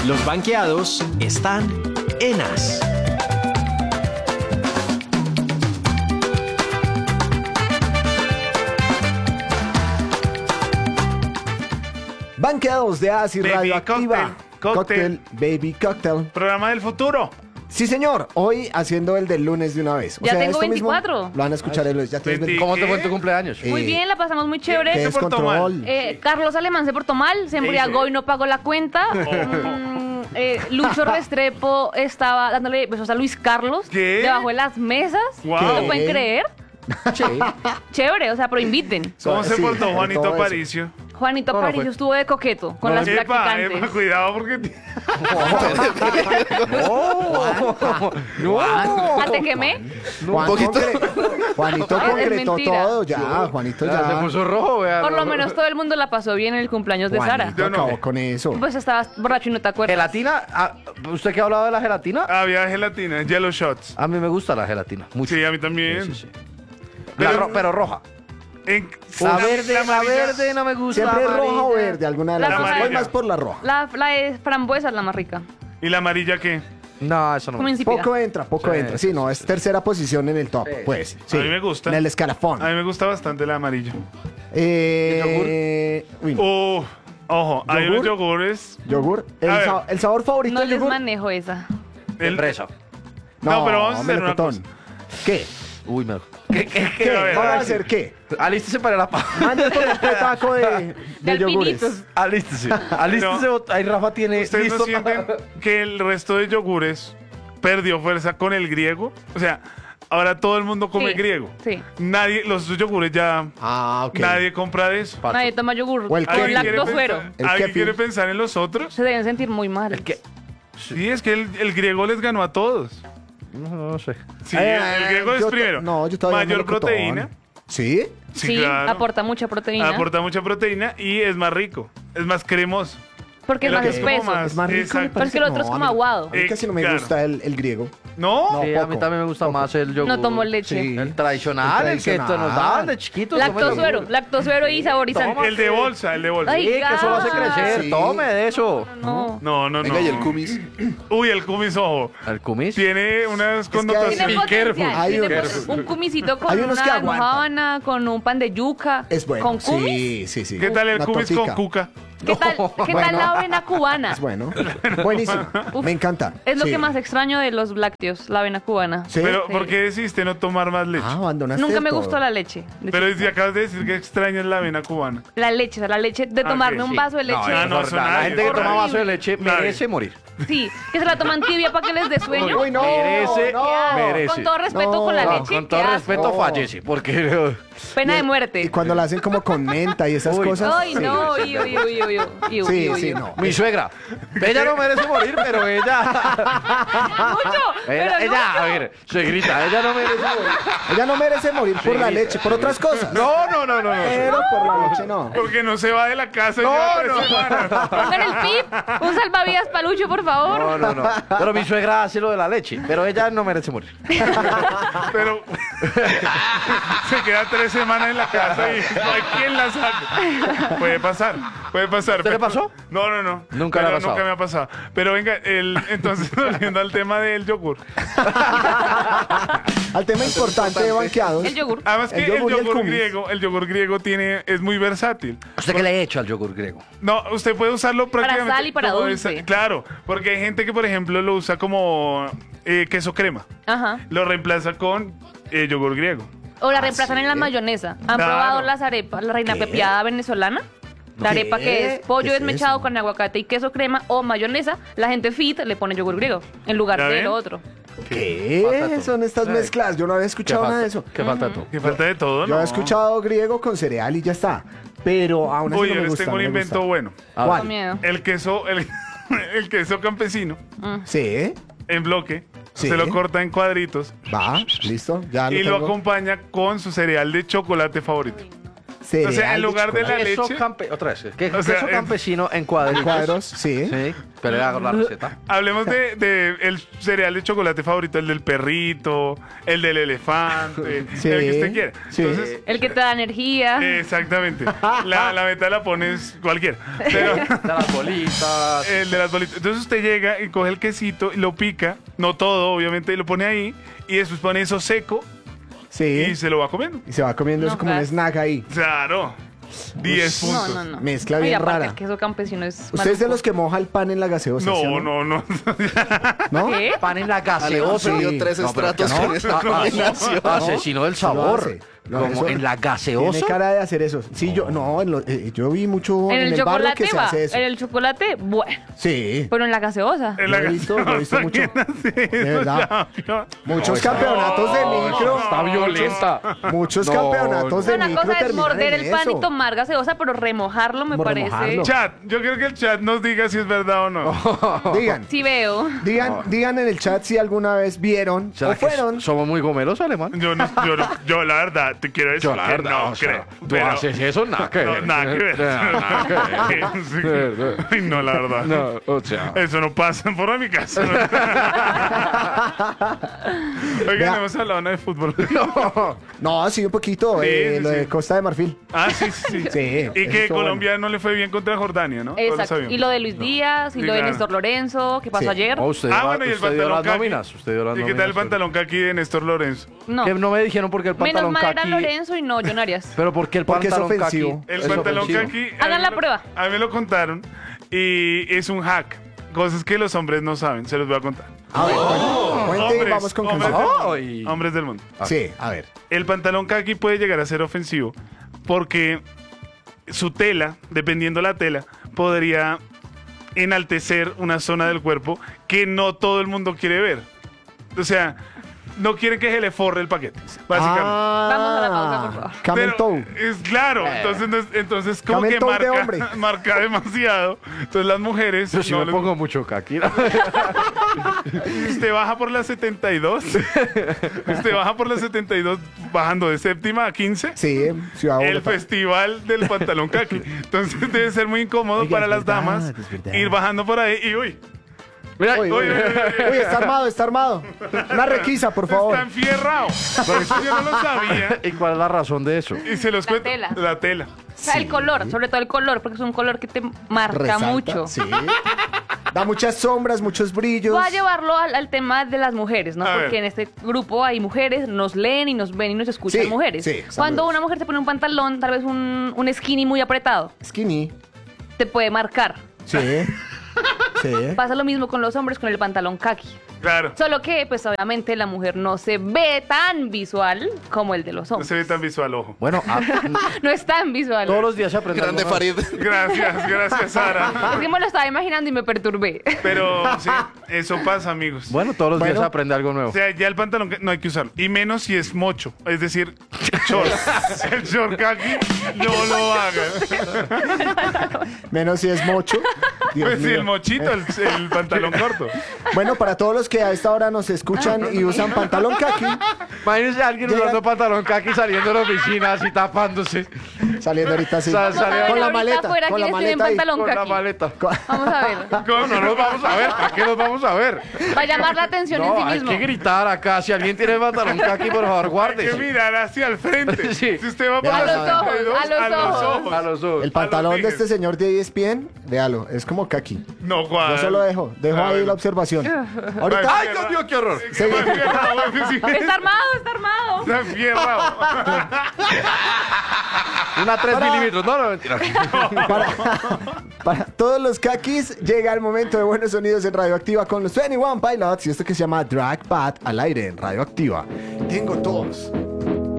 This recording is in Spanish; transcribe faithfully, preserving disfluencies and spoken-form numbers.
Los banqueados están en As. Banqueados de As y Baby Radioactiva. Cocktail, Cocktail. Baby Cocktail. Programa del futuro. Sí, señor. Hoy haciendo el del lunes de una vez. O Ya sea, tengo esto mismo veinticuatro. lo van a escuchar el lunes. Ya tienes Veinti- veinticuatro. ¿Cómo te fue en ¿Qué? tu cumpleaños? Muy Eh, bien, la pasamos muy chévere. ¿Qué se portó mal? descontrol? Eh, Carlos Alemán se portó mal, se embriagó y no pagó la cuenta. Mm, eh, Lucho Restrepo estaba dándole besos a Luis Carlos ¿Qué? debajo de las mesas. Guau. ¿No ¿Qué? lo pueden creer? Sí. Chévere, o sea, pero inviten. ¿Cómo se Sí, portó todo Juanito eso. Aparicio? Juanito No, no Aparicio fue. estuvo de coqueto con No, las Epa, practicantes. epa, cuidado porque... No. ¿Ah, te quemé? Juan poquito. concre- Juanito Es concretó mentira. todo ya. Juanito Ya se ya. puso rojo, vean. Por lo menos todo el mundo la pasó bien en el cumpleaños de Sara. Juanito Yo no. acabó con eso. Pues estabas borracho y no te acuerdas. Gelatina, ah, ¿usted qué ha hablado de la gelatina? Había gelatina, Yellow Shots. A mí me gusta la gelatina, mucho. Sí, a mí también. Sí, sí, sí. La Pero- ro- pero roja. En- La la- verde, la la amarilla- verde no me gusta. Siempre la roja o amarilla. verde, alguna de La las dos. amarilla. Voy más por la roja. La, la de frambuesa es la más rica. ¿Y la amarilla qué? No, eso no Como me gusta. insípida. Poco entra, poco Sí, entra. Sí, no, es tercera posición en el top, Sí. pues. Sí. A mí me gusta. En el escalafón. A mí me gusta bastante la amarilla. Eh, uy, no. Uh, ojo, hay unos ¿Yogur? yogures. Yogur. El, A ver. sa- el sabor favorito No del les yogur. manejo esa. De El- fresa. No, pero vamos a hacer una melocotón. ¿Qué? Uy, me... ¿Qué, qué, ¿Qué? a ver, ¿Vamos a a ver. hacer qué? Alístese para la pa. Mande por un petaco de, de, De yogures. alpinitos. Alístese. Alístese. Ahí Rafa tiene ¿Ustedes no listo sienten para... que el resto de yogures perdió fuerza con el griego? O sea, ahora todo el mundo come Sí, griego. sí. Nadie, los yogures ya, Ah, ok. nadie compra de eso. Paso. Nadie toma yogur O el con kefir. quiere lactosuero. pensar, El ¿alguien kefir. quiere pensar en los otros? Se deben sentir muy mal. El que... Sí, es que el, el griego les ganó a todos. No, no sé. Sí, Eh, el griego es yo to- primero. No, yo todavía Mayor melocotón. proteína. ¿Sí? Sí, Sí, claro. aporta mucha proteína. Aporta mucha proteína y es más rico. Es más cremoso. porque es Lo más que es como espeso. más- Es más rico. me Exacto. Pero es que el parece. otro es No, como a mí- aguado. A mí casi no me Eh, claro. gusta el, el griego. ¿No? No. Sí, a poco, mí también me gusta poco. más el yogur. No tomo leche. Sí. El tradicional, el, El que tradicional. nos daban de chiquitos. Lactosuero, lactosuero y saborizante. El de bolsa, el de bolsa. Ay, Sí, que eso lo hace gas. crecer. Sí. Tome de eso. No. No, no, no. Venga, y el kumis. Uy, el kumis, ojo. El kumis. Tiene unas que hay- connotaciones. Tiene Be potencial, careful. Hay tiene unos- pot- un cumisito con hay unos que una aguantan. almojábana, con un pan de yuca. Es bueno. ¿Con kumis? Sí, sí, sí. ¿Qué tal el Una kumis con tortica. cuca? ¿Qué tal, ¿qué tal la avena cubana? Es bueno. Buenísimo. Uf. Me encanta. Es lo Sí. que más extraño de los lácteos, la avena cubana. ¿Sí? Pero, Sí. ¿por qué decidiste no tomar más leche? Ah, abandonaste Nunca me todo. gustó la leche. de Pero chiquita. si acabas de decir que extrañas la avena cubana. La leche, o sea, la leche de Ah, tomarme ok, un sí. vaso de leche. No, Ah, eso no, es eso verdad. La nadie, gente que eso toma nadie. vaso de leche Nadie. merece morir. Sí, que se la toman tibia para que les dé sueño. Uy, no. Merece, no. Qué asco. merece. Con todo respeto No, con la no, leche. Con qué todo asco. respeto, No. fallece. Porque... Pena de Y muerte. cuando la hacen como con menta y esas Uy. cosas. Ay, sí. no, uy, uy, uy, uy, uy, uy, Sí, uy, sí, uy. no. Mi suegra. Ella no merece morir, pero ella... Mucho, pero Ella, ella, a mucho. ver, se grita, ella no merece morir. Ella no merece morir por la Sí. leche, por otras cosas. No, no, no, no, no. Pero por la leche no. Porque no se va de la casa y No, lleva tres no. semanas. Pongan el pip, un salvavidas palucho, por favor. No, no, no. Pero mi suegra hace lo de la leche, pero ella no merece morir. Pero se queda tres semanas en la casa y no hay quien la saque. Puede pasar, puede pasar. ¿Usted le pero- pasó? No, no, no. Nunca le Pero ha pasado. Nunca me ha pasado. Pero venga, el, entonces volviendo al tema del yogur. Al tema importante de banqueados. El yogur. Además que El el yogur y el yogur, kumis. griego, el yogur griego tiene, es muy versátil. ¿Usted qué le ha hecho al yogur griego? No, usted puede usarlo prácticamente sal y para como dulce. esa- claro, porque hay gente que, por ejemplo, lo usa como eh, queso crema. Ajá. Lo reemplaza con eh, yogur griego. O la ¿Ah, reemplazan sí? en la mayonesa. ¿Han Claro. probado las arepas, la reina ¿Qué? pepiada venezolana? La ¿Qué? arepa que es pollo ¿Qué es desmechado eso? con aguacate y queso crema o mayonesa. La gente fit le pone yogur griego en lugar ¿Ya de ven? lo otro. ¿Qué Falta son estas Sí. mezclas? Yo no había ¿Qué escuchado nada de eso. ¿Qué falta de todo? Que falta de todo, Yo ¿no? había escuchado griego con cereal y ya está. Pero aún así Uy, no yo me les gusta. tengo un no me invento gusta. bueno. Ah, ¿Cuál? Con miedo. El queso, el, el queso campesino Sí, en bloque. Sí. Se lo corta en cuadritos va, listo. Ya y lo lo tengo. acompaña con su cereal de chocolate favorito. cereal O sea, en lugar de la Queso leche, campe... Otra vez. ¿Qué, O sea, queso en- campesino en cuadritos. Cuadros, sí. Sí, pero le hago la receta. hablemos de, de el cereal de chocolate favorito, el del perrito, el del elefante, Sí, el que usted quiera. sí. Entonces, El que te da energía. exactamente. La, la meta la pones cualquiera. Pero De las bolitas. el de las bolitas. Entonces usted llega y coge el quesito y lo pica, no todo, obviamente, y lo pone ahí, y después pone eso seco Sí. y se lo va comiendo. Y se va comiendo No, eso como un gas. snack ahí. Claro. diez No, puntos. no, no. Mezcla Oye, bien aparte, rara. el queso campesino es ¿Usted es de maluco. los que moja el pan en la gaseosa? ¿sí No, o no, no. ¿No? ¿Qué? Pan en la Alejandro gaseosa. dio Sí. tres No, pero estratos que no. con esa Ah, combinación. Asesino del Eso lo sabor. hace. No, Como eso- en la gaseosa. Tiene cara de hacer eso. Sí, yo, no, en lo- eh, yo vi mucho En en, el el barrio chocolate que se va. hace eso. En el chocolate, bueno. Sí. Pero en la gaseosa. En la Lo he visto, lo he visto gaseosa, mucho. ¿quién hace eso? De verdad. Ya, ya. Muchos campeonatos de micro. Está violenta. Muchos No, campeonatos de Una micro cosa es terminan morder en el pan eso. y tomar gaseosa, pero remojarlo me Como parece. remojarlo. Chat, yo quiero que el chat nos diga si es verdad o no. Digan, Sí veo. digan, digan en el chat si alguna vez vieron ¿Será o que fueron. somos muy gomeros, alemán? Yo, no, yo, no- yo la verdad te quiero decir Yo la que verdad, no o sea, creo. tú pero- haces eso, nada que No, ver. nada que ver. Nada que ver. Sí. Verdad. Ay, no, la verdad. No, o sea. Eso no pasa por mi casa. Oigan, Vea. hemos hablado ¿no? de fútbol. No, sí, un poquito. Sí, eh, sí, lo sí. de Costa de Marfil. Ah, sí, sí. sí. Sí, Y eso que estuvo Colombia no le fue bien contra Jordania, ¿no? Todos lo Exacto. sabíamos. Y lo de Luis Díaz, y Sí, lo de claro. Néstor Lorenzo, que pasó Sí. ayer. Oh, usted, Ah, dio- bueno, y el usted dio pantalón las caqui. nóminas. Usted dio las ¿Y qué tal el nóminas, pantalón caqui de Néstor Lorenzo? No. Que no me dijeron porque el Menos pantalón mal era caqui... Lorenzo y no John Arias. Pero ¿por qué el Porque es pantalón caqui? ofensivo. El es pantalón ofensivo? caqui. a Hagan mí la me lo- prueba. A mí me lo contaron y es un hack. Cosas que los hombres no saben, se los voy a contar. A ver, cuente- cuente y Hombres, vamos con hombres, canción. del, Ay. hombres del mundo. Sí, a ver. El pantalón caqui puede llegar a ser ofensivo porque su tela, dependiendo la tela, podría enaltecer una zona del cuerpo que no todo el mundo quiere ver. O sea, no quieren que se le forre el paquete, básicamente. Vamos a la pausa, por favor. Camel Pero toe. es claro, entonces, no es- entonces como Camel que toe de hombre. marca, marca demasiado. Entonces las mujeres, Yo sí no me les- pongo mucho caqui. usted baja por la setenta y dos, usted baja por la setenta y dos bajando de séptima a quince. Sí, Ciudad El Bogotá. festival del pantalón caqui. Entonces debe ser muy incómodo Oiga, para es las verdad, damas es verdad. ir bajando por ahí y uy, Mira, Uy, uy, Uy, uy, uy, uy, está armado, está armado. Una requisa, por favor. está enfierrado. Pero eso yo no lo sabía. ¿y cuál es la razón de eso? Y se los La cuento. tela. La tela. O sea, el color, sobre todo el color, porque es un color que te marca Resalta, mucho. Sí. Da muchas sombras, muchos brillos. Voy a llevarlo al, al tema de las mujeres, ¿no? A Porque ver. en este grupo hay mujeres, nos leen y nos ven y nos escuchan Sí, mujeres. sí, Cuando saludos. una mujer se pone un pantalón, tal vez un, un skinny muy apretado, Skinny. te puede marcar. Sí. Sí. Pasa lo mismo con los hombres con el pantalón khaki. Claro. Solo que, pues obviamente, la mujer no se ve tan visual como el de los No hombres. se ve tan visual, ojo. Bueno, a- No es tan visual. todos los días se aprende Grande algo nuevo. Farid. Gracias, gracias, Sara. Es que me lo estaba imaginando y me perturbé. Pero sí, eso pasa, amigos. Bueno, todos los días Bueno. se aprende algo nuevo. O sea, ya el pantalón que- no hay que usarlo. Y menos si es mocho. Es decir, short. El short kaki, no lo hagan. Menos si es mocho. Dios Pues sí, mío. el mochito, el, el pantalón corto. Bueno, para todos los que a esta hora nos escuchan y usan pantalón kaki, Imagínense a alguien Llega- usando pantalón caqui saliendo de la oficina así tapándose saliendo ahorita así. Sal- Vamos a ver con la ahorita maleta, afuera con la quiénes tienen maleta ahí, pantalón con la khaki. maleta. Vamos a ver. ¿Cómo No nos vamos a ver, ¿para qué nos vamos a ver? Va a llamar la atención en No, sí hay mismo. que gritar acá. Si alguien tiene pantalón caqui, por favor, Hay que guárdese. mirar hacia el frente. Sí. Si usted va por A la los setenta y dos, ojos, a los ojos. A los ojos. El pantalón de liges. este señor de E S P N, véalo, es como kaki. No, Juan. Yo solo dejo, dejo Ah, ahí bueno. la observación. Ahorita, ¡Ay, Dios mío, qué horror! Sí, está enfierrado, sí. Está armado, está armado. Está enfierrado. Una tres milímetros. No, no, mentira. para, para todos los kakis, llega el momento de buenos sonidos en Radioactiva con los veintiuno Pilots y esto que se llama Drag Pad al aire en Radioactiva. Tengo tos.